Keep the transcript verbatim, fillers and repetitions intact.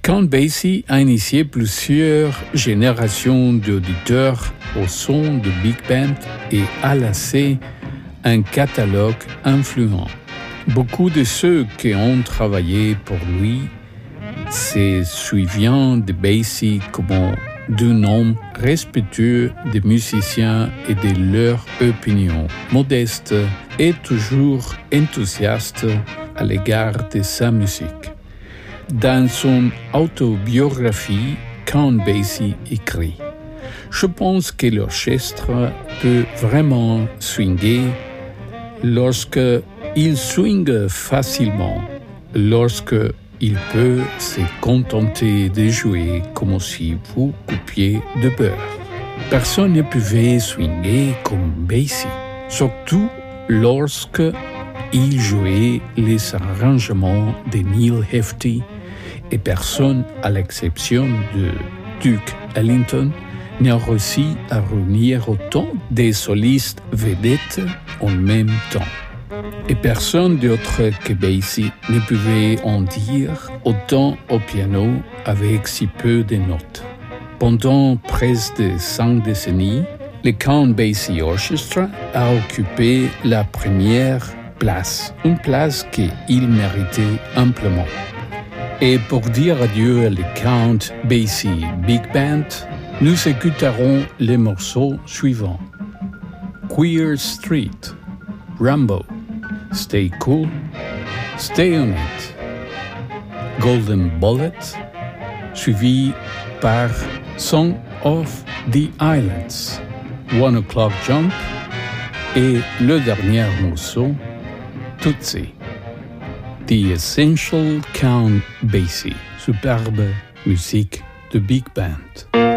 Count Basie a initié plusieurs générations d'auditeurs au son de big band et a laissé un catalogue influent. Beaucoup de ceux qui ont travaillé pour lui se souviennent de Basie comme d'un homme respectueux des musiciens et de leur opinion, modeste et toujours enthousiaste à l'égard de sa musique. Dans son autobiographie, Count Basie écrit « Je pense que l'orchestre peut vraiment swinguer lorsque il swingue facilement, lorsque il peut se contenter de jouer comme si vous coupiez de beurre. Personne ne pouvait swinguer comme Basie, surtout lorsque il jouait les arrangements de Neil Hefti et personne, à l'exception de Duke Ellington, n'a réussi à réunir autant de solistes vedettes en même temps. Et personne d'autre que Basie ne pouvait en dire autant au piano avec si peu de notes. Pendant presque cinq décennies, le Count Basie Orchestra a occupé la première place, une place qu'il méritait amplement. Et pour dire adieu à le Count Basie Big Band, nous écouterons les morceaux suivants. Queer Street, Rambo, Stay Cool, Stay On It, Golden Bullet, suivi par Song of the Islands, One O'Clock Jump et le dernier morceau, Tootsie. The Essential Count Basie, superbe musique de big band.